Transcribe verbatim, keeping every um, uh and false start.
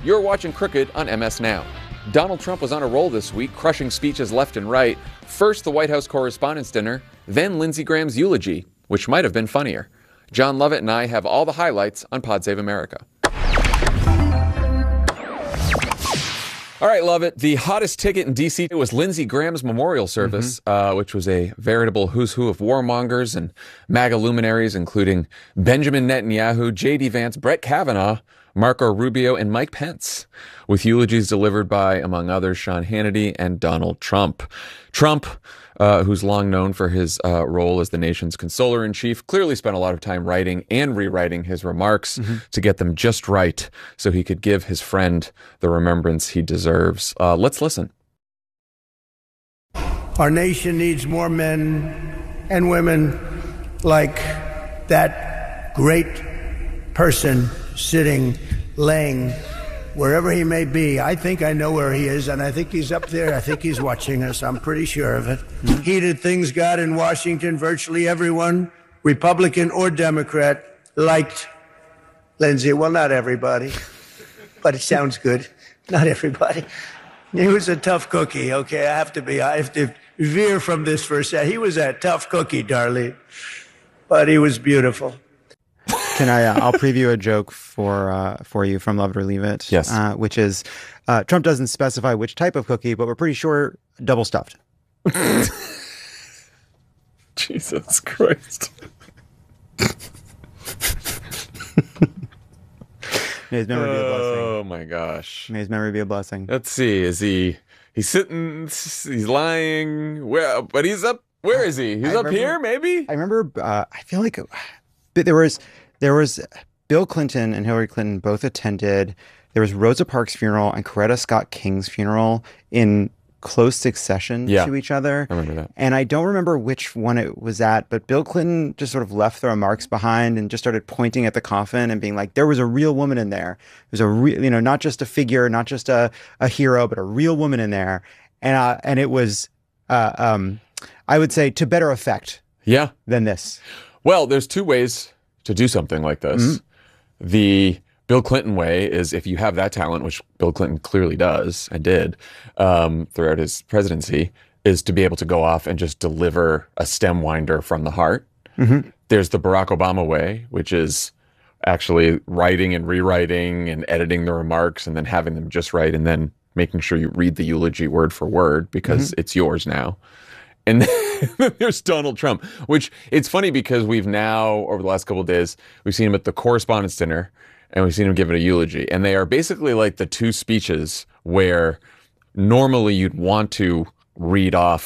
You're watching Crooked on M S Now. Donald Trump was on a roll this week, crushing speeches left and right. First, the White House Correspondents' Dinner, then Lindsey Graham's eulogy, which might have been funnier. John Lovett and I have all the highlights on Pod Save America. All right, Lovett, the hottest ticket in D C was Lindsey Graham's memorial service, mm-hmm. uh, which was a veritable who's who of warmongers and MAGA luminaries, including Benjamin Netanyahu, J D Vance, Brett Kavanaugh, Marco Rubio, and Mike Pence, with eulogies delivered by, among others, Sean Hannity and Donald Trump. Trump, uh, who's long known for his uh, role as the nation's consoler-in-chief, clearly spent a lot of time writing and rewriting his remarks mm-hmm. to get them just right so he could give his friend the remembrance he deserves. Uh, let's listen. Our nation needs more men and women like that great person sitting, laying, wherever he may be. I think I know where he is, and I think he's up there. I think he's watching us. I'm pretty sure of it. Mm-hmm. Heated things got in Washington. Virtually everyone, Republican or Democrat, liked Lindsey. Well, not everybody, but it sounds good. Not everybody. He was a tough cookie, okay? I have to be, I have to veer from this for a second. He was a tough cookie, darling, but he was beautiful. Can I? Uh, I'll preview a joke for uh, for you from Love It or Leave It. Yes. Uh, which is, uh, Trump doesn't specify which type of cookie, but we're pretty sure double stuffed. Jesus Christ. May his memory be a blessing. Oh my gosh. May his memory be a blessing. Let's see. Is he? He's sitting. He's lying. Where? But he's up. Where is he? He's I up remember, here. Maybe. I remember. Uh, I feel like there was. There was Bill Clinton and Hillary Clinton both attended. There was Rosa Parks' funeral and Coretta Scott King's funeral in close succession yeah, to each other. I remember that. And I don't remember which one it was at, but Bill Clinton just sort of left the remarks behind and just started pointing at the coffin and being like, there was a real woman in there. There's a real, you know, not just a figure, not just a, a hero, but a real woman in there. And uh, and it was, uh, um, I would say, to better effect yeah. than this. Well, there's two ways to do something like this. Mm-hmm. The Bill Clinton way is, if you have that talent, which Bill Clinton clearly does and did um, throughout his presidency, is to be able to go off and just deliver a stem winder from the heart. Mm-hmm. There's the Barack Obama way, which is actually writing and rewriting and editing the remarks and then having them just right and then making sure you read the eulogy word for word because mm-hmm. it's yours now. And then there's Donald Trump, which it's funny because we've now, over the last couple of days, we've seen him at the Correspondents' Dinner and we've seen him give it a eulogy. And they are basically like the two speeches where normally you'd want to read off